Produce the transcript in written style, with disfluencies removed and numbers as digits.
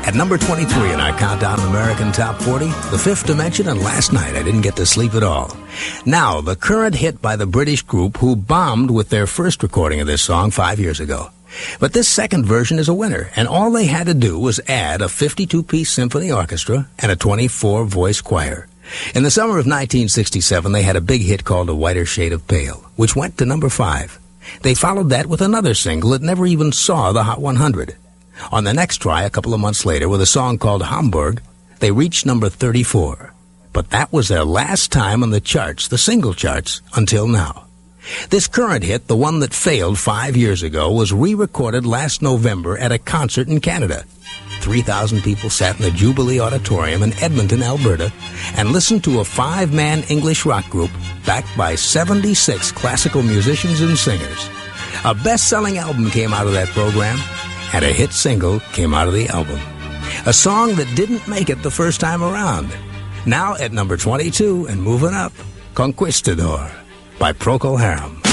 At number 23 in our Countdown American Top 40, The Fifth Dimension and Last Night I Didn't Get to Sleep at All. Now, the current hit by the British group who bombed with their first recording of this song 5 years ago. But this second version is a winner, and all they had to do was add a 52-piece symphony orchestra and a 24-voice choir. In the summer of 1967, they had a big hit called A Whiter Shade of Pale, which went to number 5. They followed that with another single that never even saw the Hot 100. On the next try, a couple of months later, with a song called Hamburg, they reached number 34. But that was their last time on the charts, the single charts, until now. This current hit, the one that failed 5 years ago, was re-recorded last November at a concert in Canada. 3,000 people sat in the Jubilee Auditorium in Edmonton, Alberta, and listened to a 5-man English rock group backed by 76 classical musicians and singers. A best-selling album came out of that program, and a hit single came out of the album. A song that didn't make it the first time around. Now at number 22 and moving up, Conquistador by Procol Harum.